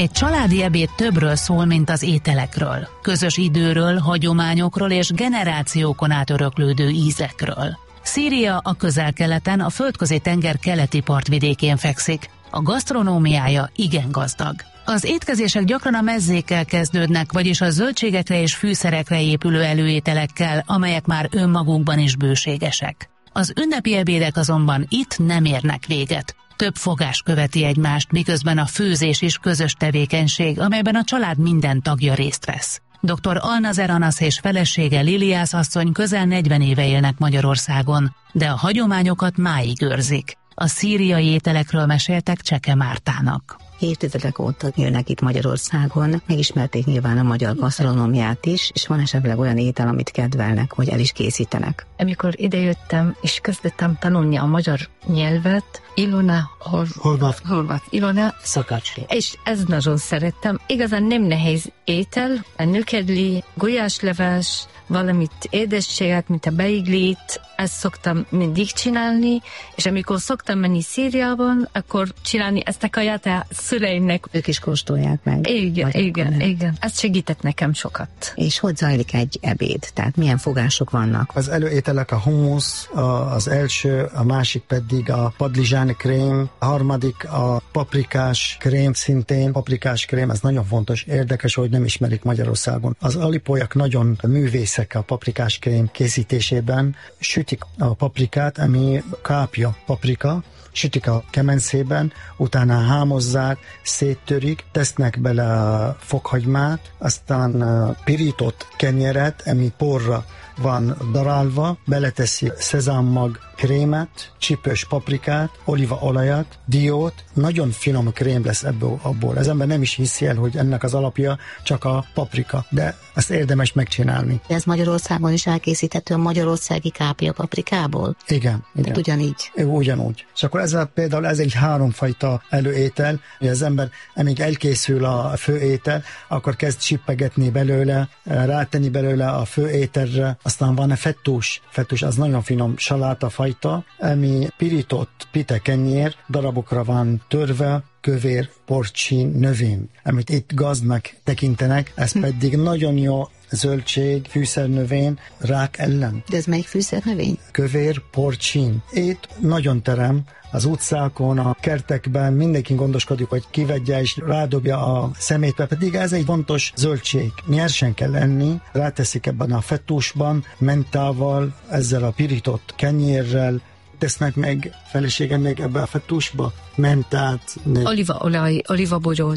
Egy családi ebéd többről szól, mint az ételekről. Közös időről, hagyományokról és generációkon át öröklődő ízekről. Szíria a Közel-Keleten, a Földközi-tenger keleti partvidékén fekszik. A gasztronómiája igen gazdag. Az étkezések gyakran a mezzékkel kezdődnek, vagyis a zöldségekre és fűszerekre épülő előételekkel, amelyek már önmagukban is bőségesek. Az ünnepi ebédek azonban itt nem érnek véget. Több fogás követi egymást, miközben a főzés is közös tevékenység, amelyben a család minden tagja részt vesz. Dr. Alnazer Anasz és felesége Liliász asszony közel 40 éve élnek Magyarországon, de a hagyományokat máig őrzik. A szíriai ételekről meséltek Cseke Mártának. Évtizedek óta élnek itt Magyarországon, megismerték nyilván a magyar gasztronómiát is, és van esetleg olyan étel, amit kedvelnek, vagy el is készítenek. Amikor idejöttem, és kezdtem tanulni a magyar nyelvet, Ilona Horváth Ilona Szakács. És ez nagyon szerettem. Igazán nem nehéz étel, a nökedli, gulyásleves, valamit édességet, mint a beiglit, ezt szoktam mindig csinálni, és amikor szoktam menni Szíriában, akkor csinálni ezt a kaját a szüleimnek. Ők is kóstolják meg. Igen. Ez segített nekem sokat. És hogy zajlik egy ebéd? Tehát milyen fogások vannak? Az előételek a hummus, az első, a másik pedig a padlizsán krém, a harmadik a paprikás krém, szintén paprikás krém, ez nagyon fontos, érdekes, hogy nem ismerik Magyarországon. Az alipolyak nagyon művészek a paprikás krém készítésében, sütik a paprikát, ami kápja paprika, sütik a kemencében, utána hámozzák, széttörik, tesznek bele fokhagymát, aztán pirított kenyeret, ami porra van darálva, beleteszi szezámmag krémet, csípős paprikát, olívaolajat, diót, nagyon finom krém lesz abból. Az ember nem is hiszi el, hogy ennek az alapja csak a paprika, de ezt érdemes megcsinálni. Ez Magyarországon is elkészíthető a magyarországi kápja paprikából? Igen. Tehát ugyanígy? Ugyanúgy. És akkor például ez egy háromfajta előétel, hogy az ember, amíg elkészül a főétel, akkor kezd csippegetni belőle, rátenni belőle a főételre, aztán van a fettús. Fettús az nagyon finom salátafajta, ami pirított pitekenyér, darabokra van törve, kövér, porcsin, növény, amit itt gazdnak tekintenek, ez pedig nagyon jó zöldség, fűszernövény, rák ellen. De ez melyik fűszernövény? Kövér, porcsin. Itt nagyon terem, az utcákon, a kertekben mindenki gondoskodik, hogy kivegye és rádobja a szemétbe, pedig ez egy fontos zöldség. Nyersen kell enni, ráteszik ebben a fettúsban, mentával, ezzel a pirított kenyérrel, tesznek meg feleségem még ebbe a fettúsba, mentát, olívaolaj, olívabogyót,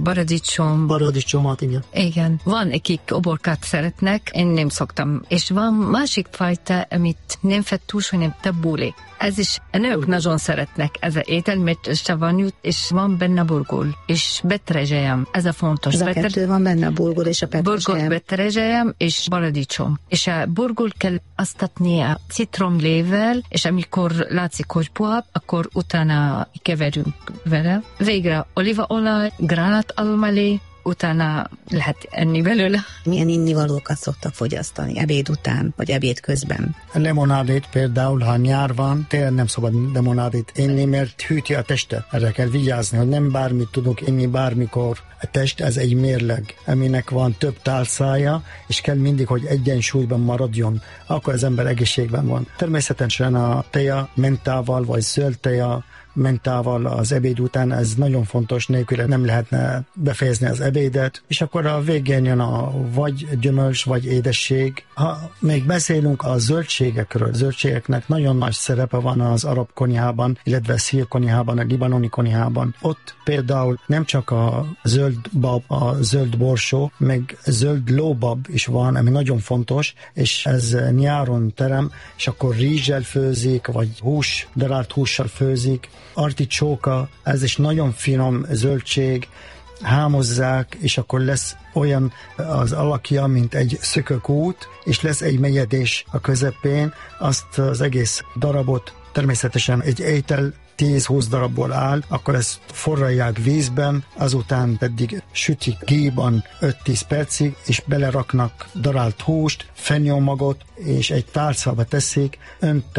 paradicsomot, igen. Igen. Van, akik uborkát szeretnek, én nem szoktam. És van másik fajta, amit nem fettús, hanem tabbouleh. Ez is, a nők nagyon szeretnek ez az étel, mert savanyút, és van benne burgul, és petrezselyem, ez a fontos. Ez a kettő van benne, a burgul és a petrezselyem. Burgul, petrezselyem és paradicsom. És a burgul kell asztatni a citromlével, és amikor látszik, hogy puha, akkor utána keverünk vele. Végre olívaolaj, gránátalmalé, utána lehet enni belőle. Milyen innivalókat szoktak fogyasztani ebéd után, vagy ebéd közben? A lemonádét például, ha nyár van, tényleg nem szabad lemonádét inni, mert hűti a testet. Erre kell vigyázni, hogy nem bármit tudunk inni bármikor. A test ez egy mérleg, aminek van több tálcája, és kell mindig, hogy egyensúlyban maradjon. Akkor az ember egészségben van. Természetesen a teja mentával, vagy zöld teja mentával az ebéd után, ez nagyon fontos, nélkül nem lehetne befejezni az ebédet, és akkor a végén jön a vagy gyümölcs, vagy édesség. Ha még beszélünk a zöldségekről, zöldségeknek nagyon nagy szerepe van az arab konyhában, illetve a szír konyhában, a libanoni konyhában. Ott például nem csak a zöld bab, a zöld borsó, meg zöld lóbab is van, ami nagyon fontos, és ez nyáron terem, és akkor rizssel főzik, vagy darált hússal főzik. Articsóka, ez is nagyon finom zöldség, hámozzák, és akkor lesz olyan az alakja, mint egy szökőkút, és lesz egy mélyedés a közepén, azt az egész darabot természetesen egy étel 10-20 darabból áll, akkor ezt forralják vízben, azután pedig sütik gíban 5-10 percig, és beleraknak darált húst, fenyőmagot, és egy tálcába teszik, öntenek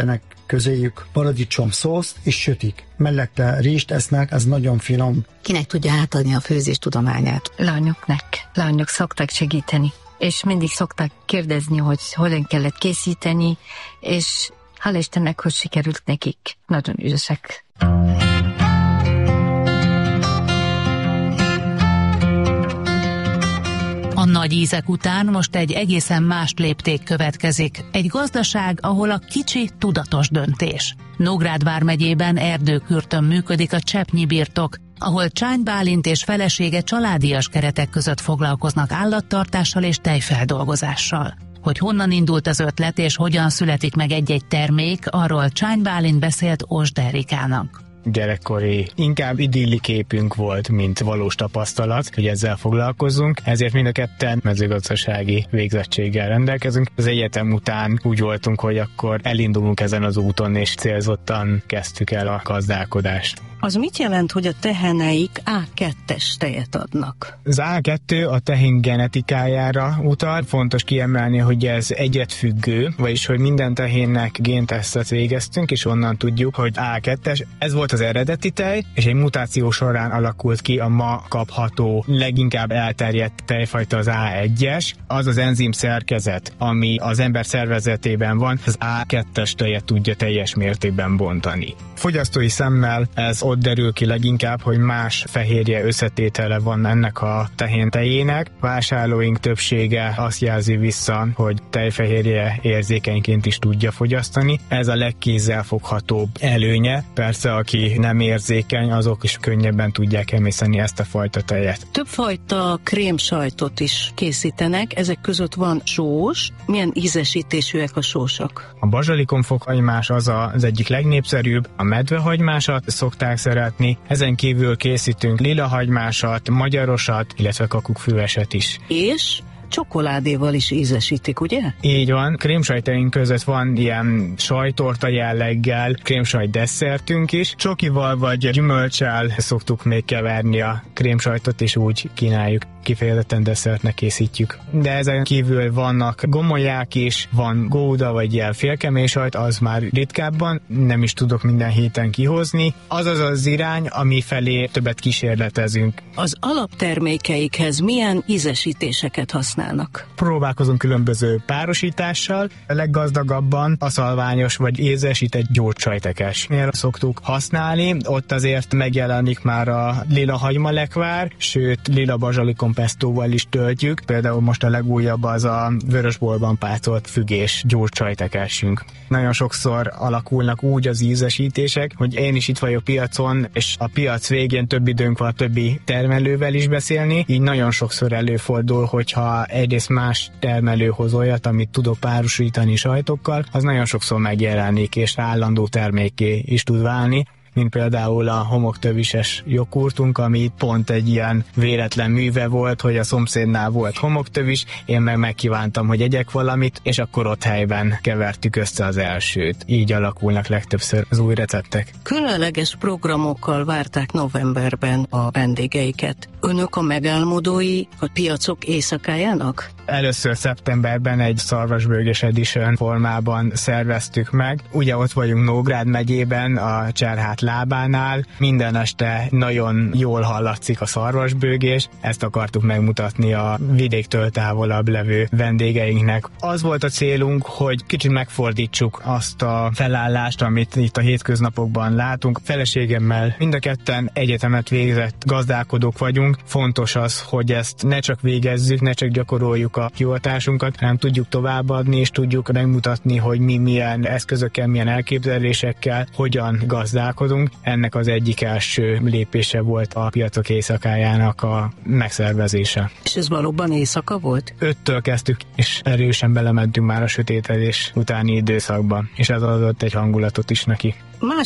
közéjük paradicsom szószt, és sütik. Mellette rizst esznek, ez nagyon finom. Kinek tudja átadni a főzés tudományát? Lányoknak. Lányok szoktak segíteni, és mindig szoktak kérdezni, hogy hogyan kellett készíteni, és hál' Istennek, hogy sikerült nekik. Nagyon ügyesek. A nagy ízek után most egy egészen más lépték következik. Egy gazdaság, ahol a kicsi tudatos döntés. Nógrád vármegyében Erdőkürtön működik a Cseppnyi birtok, ahol Csány Bálint és felesége családias keretek között foglalkoznak állattartással és tejfeldolgozással. Hogy honnan indult az ötlet és hogyan születik meg egy-egy termék, arról Csány Bálint beszélt Osd Erikának. Gyerekkori, inkább idilli képünk volt, mint valós tapasztalat, hogy ezzel foglalkozzunk, ezért mind a ketten mezőgazdasági végzettséggel rendelkezünk. Az egyetem után úgy voltunk, hogy akkor elindulunk ezen az úton, és célzottan kezdtük el a gazdálkodást. Az mit jelent, hogy a teheneik A2-es tejet adnak? Az A2 a tehén genetikájára utal. Fontos kiemelni, hogy ez egyetfüggő, vagyis hogy minden tehénnek géntesztet végeztünk, és onnan tudjuk, hogy A2-es. Ez volt az eredeti tej, és egy mutáció során alakult ki a ma kapható, leginkább elterjedt tejfajta, az A1-es. Az az enzim szerkezet, ami az ember szervezetében van, az A2-es tejet tudja teljes mértékben bontani. Fogyasztói szemmel ez ott derül ki leginkább, hogy más fehérje összetétele van ennek a tehén tejének. Vásárlóink többsége azt jelzi vissza, hogy tejfehérje érzékenyként is tudja fogyasztani. Ez a legkézzelfoghatóbb előnye. Persze, aki nem érzékeny, azok is könnyebben tudják emészteni ezt a fajta tejet. Többfajta krémsajtot is készítenek, ezek között van sós. Milyen ízesítésűek a sósak? A bazsalikomfokhagymás az egyik legnépszerűbb, a medvehagymásat szokták szeretni, ezen kívül készítünk lilahagymásat, magyarosat, illetve kakukkfüveset is. És csokoládéval is ízesítik, ugye? Így van, krémsajtaink között van ilyen sajtorta jelleggel, krémsajt desszertünk is. Csokival vagy gyümölccsel szoktuk még keverni a krémsajtot, és úgy kínáljuk. Kifejezetten desszertnek készítjük. De ezen kívül vannak gomolyák is, van gouda vagy ilyen félkemény sajt, az már ritkábban, nem is tudok minden héten kihozni. Az az irány, ami felé többet kísérletezünk. Az alaptermékeikhez milyen ízesítéseket használnak? Próbálkozunk különböző párosítással. A leggazdagabban a szalványos vagy ézesített gyógysajtekesnél szoktuk használni. Ott azért megjelenik már a lila hagymalekvár, sőt lila bazsalikom pestóval is töltjük. Például most a legújabb az a vörösborban pácolt fügés gyógycsajtekesünk. Nagyon sokszor alakulnak úgy az ízesítések, hogy én is itt vagyok piacon, és a piac végén több időnk van a többi termelővel is beszélni, így nagyon sokszor előfordul, hogyha egyrészt más termelő hoz olyat, amit tudok párosítani sajtokkal, az nagyon sokszor megjelenik, és állandó termékké is tud válni, mint például a homoktövises joghurtunk, ami pont egy ilyen véletlen műve volt, hogy a szomszédnál volt homoktövis, én meg megkívántam, hogy egyek valamit, és akkor ott helyben kevertük össze az elsőt. Így alakulnak legtöbbször az új receptek. Különleges programokkal várták novemberben a vendégeiket. Önök a megálmodói a piacok éjszakájának? Először szeptemberben egy szarvasbőgés edition formában szerveztük meg. Ugye ott vagyunk Nógrád megyében, a Cserhát lábánál. Minden este nagyon jól hallatszik a szarvasbőgés. Ezt akartuk megmutatni a vidéktől távolabb levő vendégeinknek. Az volt a célunk, hogy kicsit megfordítsuk azt a felállást, amit itt a hétköznapokban látunk. Feleségemmel mind a ketten egyetemet végzett gazdálkodók vagyunk. Fontos az, hogy ezt ne csak végezzük, ne csak gyakoroljuk a hivatásunkat, hanem tudjuk továbbadni, és tudjuk megmutatni, hogy mi milyen eszközökkel, milyen elképzelésekkel, hogyan gazdálkodunk. Ennek az egyik első lépése volt a piacok éjszakájának a megszervezése. És ez valóban éjszaka volt? 5-től kezdtük, és erősen belementünk már a sötétedés utáni időszakba, és ez adott egy hangulatot is neki. Más